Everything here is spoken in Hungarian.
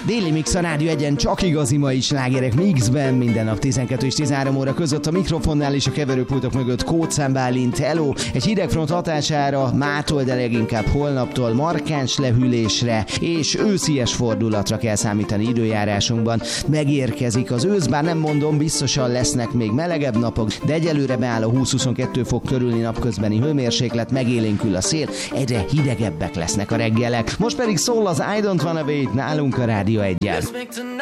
Déli Mix a Rádió Egyen, csak igazi mai slágerek mixben, minden nap 12 és 13 óra között a mikrofonnál és a keverőpultok mögött Kóczán Bálint. Hello! Egy hidegfront hatására mától, de leginkább holnaptól markáns lehűlésre és őszies fordulatra kell számítani időjárásunkban. Megérkezik az ősz, bár nem mondom, biztosan lesznek még melegebb napok, de egyelőre beáll a 20-22 fok körüli napközbeni hőmérséklet, megélénkül a szél, egyre hidegebbek lesznek a reggelek. Most pedig szól az I Don't Wanna Wait nálunk a Rádió Egyen.